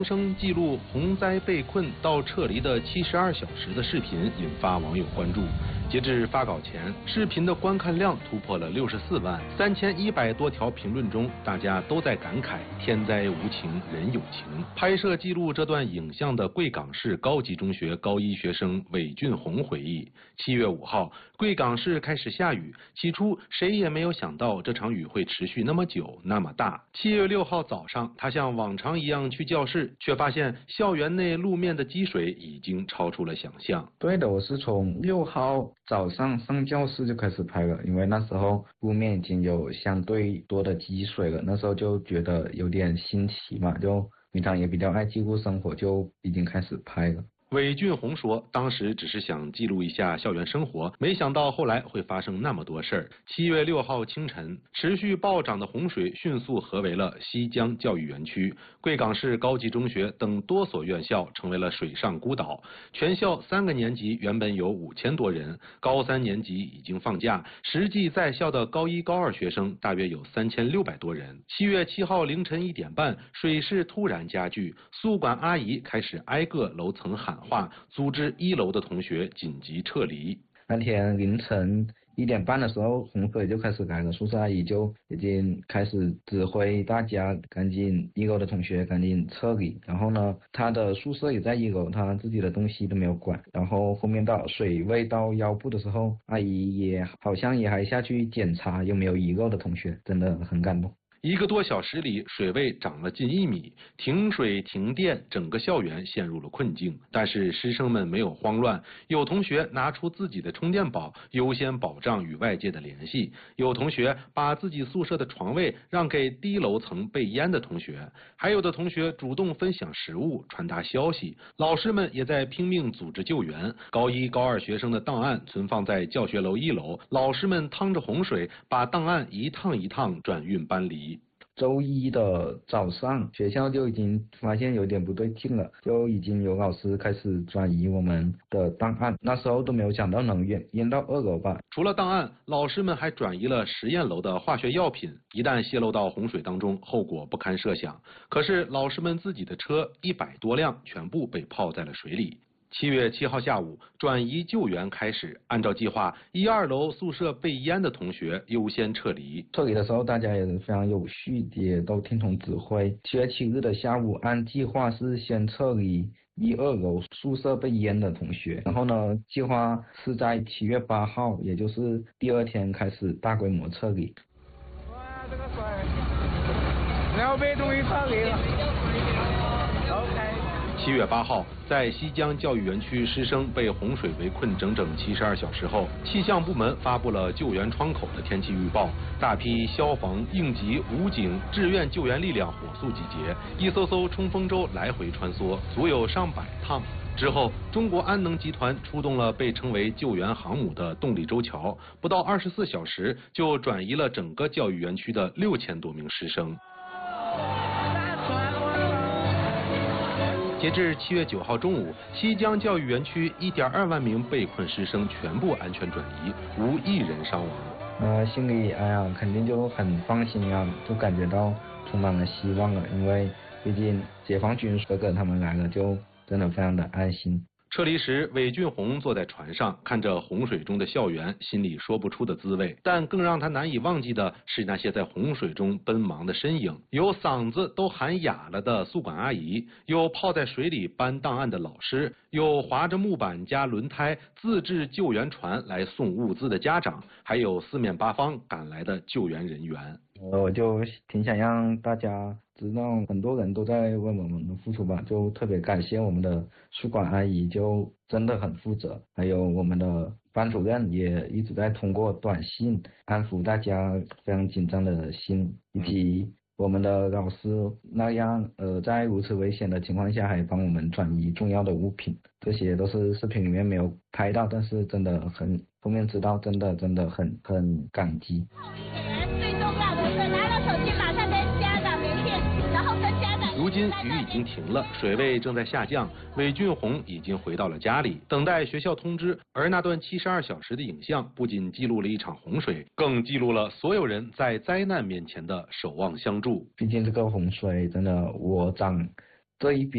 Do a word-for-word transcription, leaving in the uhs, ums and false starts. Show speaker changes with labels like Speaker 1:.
Speaker 1: 生记录洪灾被困到撤离的七十二小时的视频引发网友关注。截至发稿前，视频的观看量突破了六十四万，三千一百多条评论中，大家都在感慨天灾无情人有情。拍摄记录这段影像的贵港市高级中学高一学生韦俊宏回忆，七月五号，贵港市开始下雨，起初谁也没有想到这场雨会持续那么久那么大。七月六号早上，他像往常一样去教室，却发现校园内路面的积水已经超出了想象。
Speaker 2: 对的，我是从六号早上上教室就开始拍了，因为那时候路面已经有相对多的积水了，那时候就觉得有点新奇嘛，就平常也比较爱记录生活，就已经开始拍了。
Speaker 1: 韦俊宏说，当时只是想记录一下校园生活，没想到后来会发生那么多事儿。七月六号清晨，持续暴涨的洪水迅速合围了西江教育园区、贵港市高级中学等多所院校，成为了水上孤岛。全校三个年级原本有五千多人，高三年级已经放假，实际在校的高一、高二学生大约有三千六百多人。七月七号凌晨一点半，水势突然加剧，宿管阿姨开始挨个楼层喊话，组织一楼的同学紧急撤离。
Speaker 2: 那天凌晨一点半的时候，洪水就开始来了，宿舍阿姨就已经开始指挥大家赶紧一楼的同学赶紧撤离。然后呢，他的宿舍也在一楼，他自己的东西都没有管。然后后面到水位到腰部的时候，阿姨也好像也还下去检查有没有一楼的同学，真的很感动。
Speaker 1: 一个多小时里，水位涨了近一米，停水停电，整个校园陷入了困境。但是师生们没有慌乱，有同学拿出自己的充电宝，优先保障与外界的联系；有同学把自己宿舍的床位让给低楼层被淹的同学，还有的同学主动分享食物，传达消息。老师们也在拼命组织救援。高一、高二学生的档案存放在教学楼一楼，老师们趟着洪水，把档案一趟一趟转运搬离。
Speaker 2: 周一的早上，学校就已经发现有点不对劲了，就已经有老师开始转移我们的档案。那时候都没有想到能淹淹到二楼吧。
Speaker 1: 除了档案，老师们还转移了实验楼的化学药品，一旦泄漏到洪水当中，后果不堪设想。可是老师们自己的车一百多辆全部被泡在了水里。七月七号下午，转移救援开始。按照计划，一二楼宿舍被淹的同学优先撤离。
Speaker 2: 撤离的时候，大家也是非常有序，也都听从指挥。七月七日的下午，按计划是先撤离一二楼宿舍被淹的同学，然后呢，计划是在七月八号，也就是第二天开始大规模撤离。
Speaker 3: 哇，这个水，两百终于撤离了。OK。
Speaker 1: 七月八号，在西江教育园区，师生被洪水围困整整七十二小时后，气象部门发布了救援窗口的天气预报，大批消防、应急、武警、志愿救援力量火速集结，一艘艘冲锋舟来回穿梭，足有上百趟。之后，中国安能集团出动了被称为救援航母的动力舟桥，不到二十四小时就转移了整个教育园区的六千多名师生。截至七月九号中午，西江教育园区一点二万名被困师生全部安全转移，无一人伤亡。
Speaker 2: 呃，心里哎呀，肯定就很放心啊，就感觉到充满了希望了，因为毕竟解放军哥哥他们来了，就真的非常的安心。
Speaker 1: 撤离时，韦俊宏坐在船上，看着洪水中的校园，心里说不出的滋味。但更让他难以忘记的是那些在洪水中奔忙的身影，有嗓子都喊哑了的宿管阿姨，有泡在水里搬档案的老师，有划着木板加轮胎自制救援船来送物资的家长，还有四面八方赶来的救援人员。
Speaker 2: 我就挺想让大家知道，很多人都在为我们的付出吧，就特别感谢我们的宿管阿姨，就真的很负责，还有我们的班主任也一直在通过短信安抚大家非常紧张的心，以及我们的老师那样呃在如此危险的情况下还帮我们转移重要的物品，这些都是视频里面没有拍到，但是真的很后面知道，真的真的很很感激。
Speaker 1: 如今雨已经停了，水位正在下降，韦俊宏已经回到了家里，等待学校通知。而那段七十二小时的影像，不仅记录了一场洪水，更记录了所有人在灾难面前的守望相助。
Speaker 2: 毕竟这个洪水真的，我长这一边。